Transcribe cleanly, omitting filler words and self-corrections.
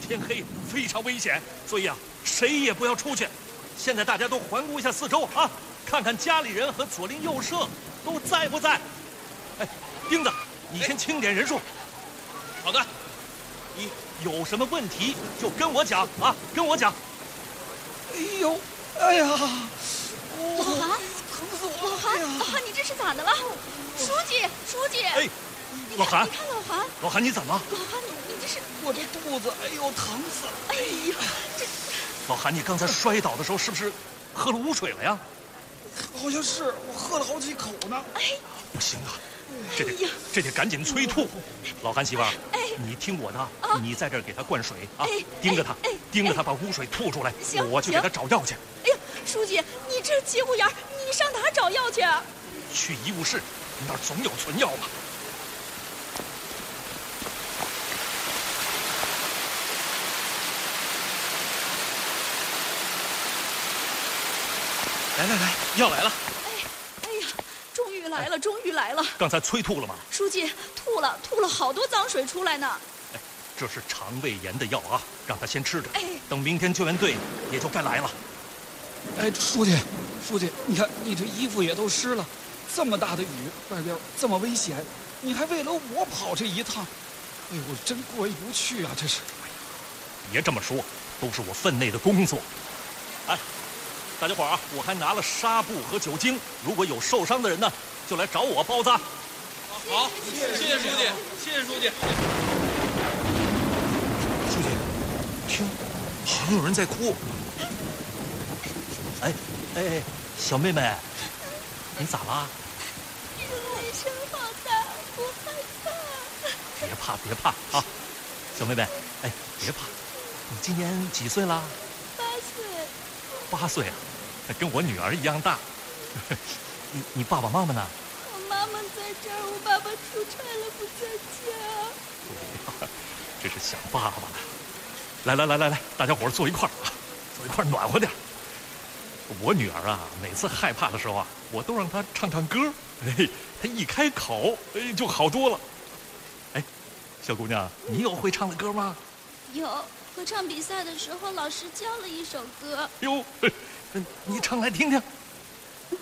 天黑，非常危险，所以啊，谁也不要出去。现在大家都环顾一下四周啊，看看家里人和左邻右舍都在不在。哎，钉子，你先清点人数。 好的。 你有什么问题就跟我讲啊，跟我讲。 哎呦，哎呀， 老韩， 疼死我了！ 老韩，你这是咋的了？书记， 哎，老韩， 你看老韩， 老韩你怎么了？ 老韩，你这是我这肚子，哎呦，疼死了！ 哎呀，这老韩，你刚才摔倒的时候是不是喝了污水了呀？ 好像是，我喝了好几口呢。 哎， 不行啊，这得赶紧催吐。老韩媳妇儿，你听我的，你在这儿给他灌水啊，盯着他，盯着他把污水吐出来，我去给他找药去。 哎呀，书记，你这节骨眼儿，你上哪儿找药去？ 去医务室，那儿总有存药嘛。 来，药来了。 哎呀，终于来了！ 刚才催吐了吗？ 书记，吐了好多脏水出来呢。 哎，这是肠胃炎的药啊，让他先吃着。 哎， 等明天救援队也就该来了。 哎，书记，你看你这衣服也都湿了，这么大的雨，外边这么危险，你还为了我跑这一趟，哎呦，我真过意不去啊！这是。 别这么说，都是我分内的工作。哎，大家伙儿啊，我还拿了纱布和酒精，如果有受伤的人呢，就来找我包扎。 好，谢谢书记，谢谢书记。 书记，听，好像有人在哭。哎，小妹妹，你咋啦？ 雷声好大，我害怕。 别怕啊，小妹妹，哎，别怕。你今年几岁啦 ？8岁。 8岁啊，跟我女儿一样大。你爸爸妈妈呢？ 我妈妈在这儿，我爸爸出差了，不在家。 这是想爸爸呢。来，大家伙儿坐一块儿啊，坐一块儿暖和点。我女儿啊，每次害怕的时候啊，我都让她唱唱歌，哎，她一开口，哎，就好多了。哎，小姑娘，你有会唱的歌吗？ 有，合唱比赛的时候，老师教了一首歌。 哟，你唱来听听。